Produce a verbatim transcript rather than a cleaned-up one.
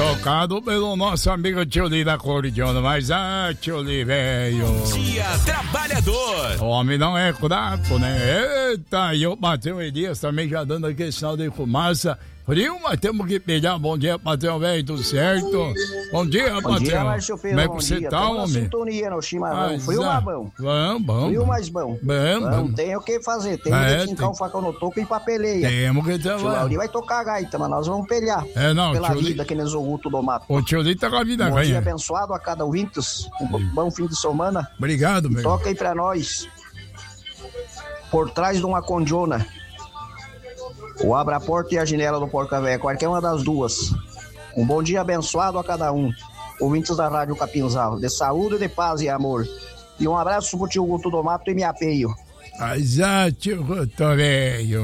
Tocado pelo nosso amigo Tio Li da Cordiona, mas ah, Tio Li, velho. Dia Trabalhador. O homem não é craco, né? Eita, e o Matheus Elias também já dando aquele sinal de fumaça. Frio, mas temos que pedir bom dia, Matheus, velho, tudo certo? Bom dia, Matheus. Bom dia, Márcio Pedro, como é bom que você dia. tá, Tamo na homem? sintonia no chimarrão. Mas, Frio, ah, mas bom. Bom, bom. Frio, mais bom. Bom, Não bom. tem o que fazer, tem É, que fincar tem- o facão no topo e ir pra peleia. Temos que O tio Lauri trabalhar. vai tocar a gaita, mas nós vamos pelear. É, não, Pela tio Li- vida que nós ouvindo do mato. O Tio Li tá com a vida Bom dia ganha. abençoado a cada ouvintes. Um bom fim de semana. Obrigado, meu. Toca aí pra nós. Por trás de uma condiona. Ou abra a porta e a janela do Porca Véia, qualquer uma das duas. Um bom dia abençoado a cada um. Ouvintes da Rádio Capinzal. De saúde, de paz e amor. E um abraço pro tio Guto do Mato e me apeio. Mas ah, tio Guto, velho.